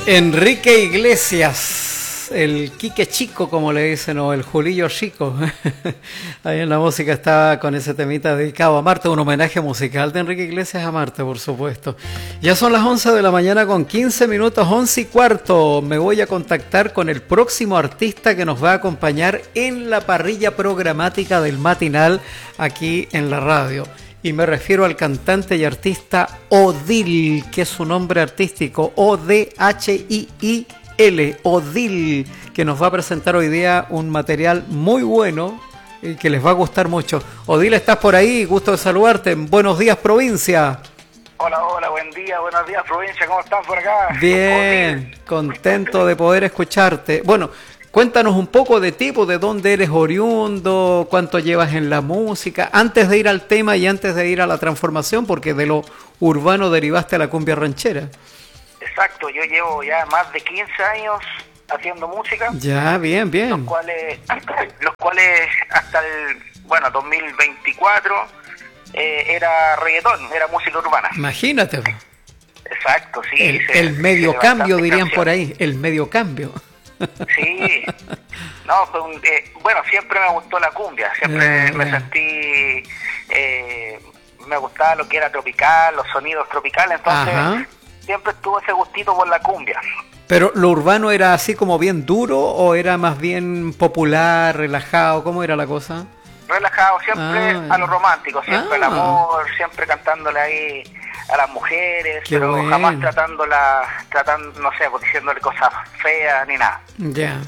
Enrique Iglesias, el Quique Chico, como le dicen, o el Julillo Chico. Ahí en la música está con ese temita dedicado a Marte, un homenaje musical de Enrique Iglesias a Marte, por supuesto. Ya son las 11 de la mañana con 15 minutos, 11:15. Me voy a contactar con el próximo artista que nos va a acompañar en la parrilla programática del matinal aquí en la radio. Y me refiero al cantante y artista Odil, que es su nombre artístico, O-D-H-I-I-L, Odil, que nos va a presentar hoy día un material muy bueno y que les va a gustar mucho. Odil, ¿estás por ahí? Gusto de saludarte. Buenos días, provincia. Hola, hola, buen día, buenos días, provincia. ¿Cómo están por acá? Bien, contento de poder escucharte. Bueno, cuéntanos un poco de ti, de dónde eres oriundo, cuánto llevas en la música, antes de ir al tema y antes de ir a la transformación, porque de lo urbano derivaste a la cumbia ranchera. Exacto, yo llevo ya más de 15 años haciendo música. Ya, bien, bien. Los cuales hasta el 2024 era reggaetón, era música urbana. Imagínate. Exacto, sí. El medio cambio, dirían por ahí, el medio cambio. Sí, no, siempre me gustó la cumbia, siempre me sentí, me gustaba lo que era tropical, los sonidos tropicales, entonces siempre estuvo ese gustito por la cumbia. ¿Pero lo urbano era así como bien duro o era más bien popular, relajado? ¿Cómo era la cosa? Relajado, siempre a lo romántico, siempre el amor, siempre cantándole ahí a las mujeres, pero bueno, jamás tratando, no sé, diciéndole cosas feas ni nada. Ya.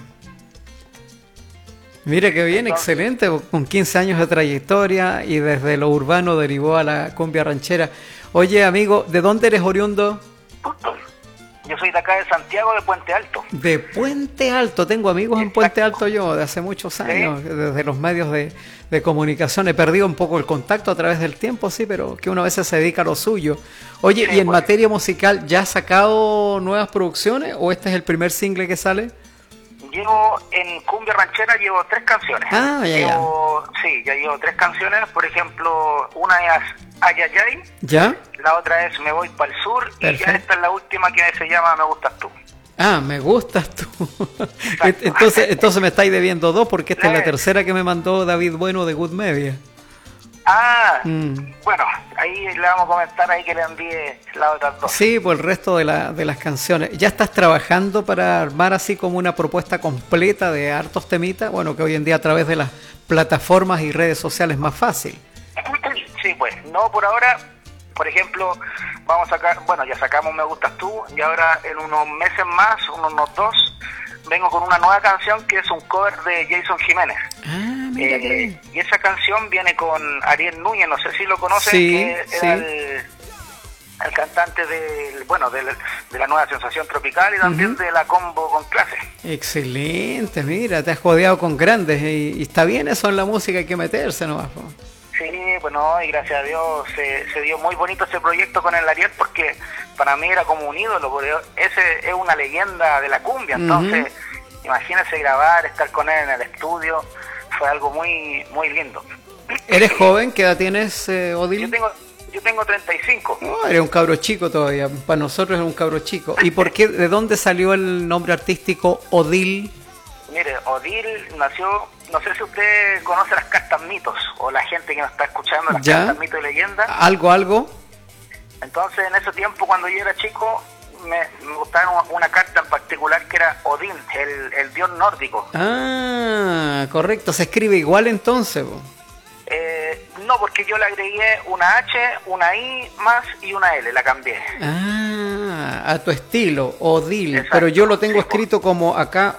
Mire qué bien, entonces, excelente, con 15 años de trayectoria y desde lo urbano derivó a la cumbia ranchera. Oye, amigo, ¿de dónde eres oriundo? Yo soy de acá de Santiago, de Puente Alto. De Puente Alto, tengo amigos en Puente Alto yo, de hace muchos años, ¿sí? Desde los medios de comunicación. He perdido un poco el contacto a través del tiempo, sí, pero que uno a veces se dedica a lo suyo. Oye, sí, ¿y en materia musical ya has sacado nuevas producciones o este es el primer single que sale? Llevo en cumbia ranchera, llevo 3 canciones. Sí, ya llevo 3 canciones. Por ejemplo, una es Ayayay. ¿Ya? La otra es Me voy para el sur. Perfecto. Y ya esta es la última que se llama Me gustas tú. Me gustas tú. entonces me estáis debiendo 2 porque esta es la tercera que me mandó David Bueno de Good Media. Bueno, ahí le vamos a comentar ahí que le envíe las otras 2. Sí, pues el resto de las canciones. ¿Ya estás trabajando para armar así como una propuesta completa de hartos temitas? Bueno, que hoy en día a través de las plataformas y redes sociales es más fácil. Sí, pues, no por ahora. Por ejemplo, vamos a sacar, ya sacamos Me gustas tú y ahora en unos meses más, unos 2, vengo con una nueva canción que es un cover de Jason Jiménez. Y esa canción viene con Ariel Núñez, no sé si lo conocen, que era el cantante de la nueva Sensación Tropical y también de la Combo con Clase. Excelente, mira, te has jodeado con grandes y está bien eso en la música, hay que meterse nomás. Sí, y gracias a Dios se dio muy bonito ese proyecto con el Ariel porque para mí era como un ídolo, porque ese es una leyenda de la cumbia, entonces imagínese grabar, estar con él en el estudio, fue algo muy muy lindo. ¿Eres joven? ¿Qué edad tienes, Odil? Yo tengo 35. No, eres un cabro chico todavía, para nosotros es un cabro chico. ¿Y por qué, de dónde salió el nombre artístico Odil? Mire, Odil nació, no sé si usted conoce las cartas mitos, o la gente que nos está escuchando, las cartas mitos y leyendas. ¿Algo? Entonces, en ese tiempo, cuando yo era chico, me gustaba una carta en particular que era Odín, el dios nórdico. Correcto, se escribe igual entonces. No, porque yo le agregué una H, una I más y una L, la cambié. A tu estilo, Odil. Exacto, pero yo lo tengo escrito como acá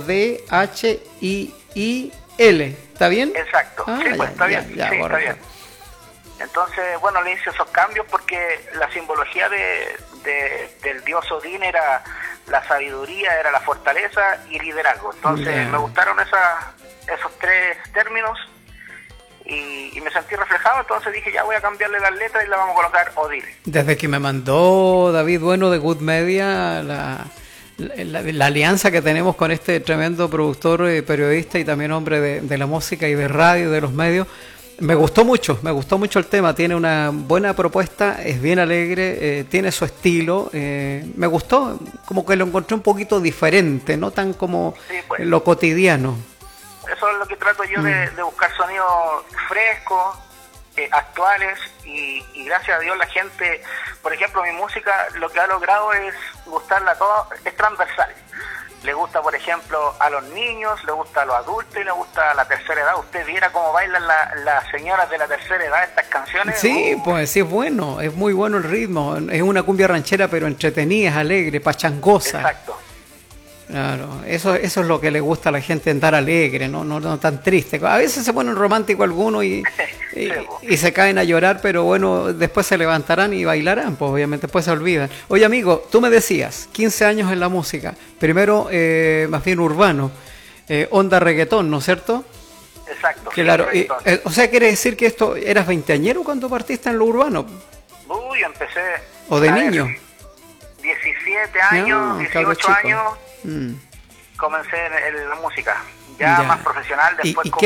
O-D-H-I-I-L. ¿Está bien? Exacto, está bien. Está bien. Entonces, le hice esos cambios porque la simbología del dios Odín era la sabiduría, era la fortaleza y liderazgo. Entonces, me gustaron esos 3 términos. Y me sentí reflejado, entonces dije, ya voy a cambiarle las letras y la vamos a colocar Odil. Desde que me mandó David Bueno de Good Media la alianza que tenemos con este tremendo productor, periodista y también hombre de la música y de radio y de los medios, Me gustó mucho el tema, tiene una buena propuesta, es bien alegre, tiene su estilo, me gustó, como que lo encontré un poquito diferente, no tan como Sí, pues. lo cotidiano. Eso es lo que trato yo de buscar sonidos frescos, actuales, y gracias a Dios la gente, por ejemplo, mi música lo que ha logrado es gustarla a todos, es transversal. Le gusta, por ejemplo, a los niños, le gusta a los adultos y le gusta a la tercera edad. Usted viera cómo bailan las señoras de la tercera edad estas canciones. Sí, pues sí, es muy bueno el ritmo, es una cumbia ranchera pero entretenida, es alegre, pachangosa. Exacto. Claro, eso es lo que le gusta a la gente, andar alegre, no tan triste. A veces se ponen románticos algunos y se caen a llorar, pero bueno, después se levantarán y bailarán, pues obviamente después se olvidan. Oye amigo, tú me decías, 15 años en la música, primero más bien urbano, onda reggaetón, ¿no es cierto? Exacto. Claro, sí, o sea, quiere decir que esto, ¿eras veinteañero cuando partiste en lo urbano? Uy, empecé... ¿O de niño? 17 años, 18 años, comencé en la música, ya más profesional, después ¿Y como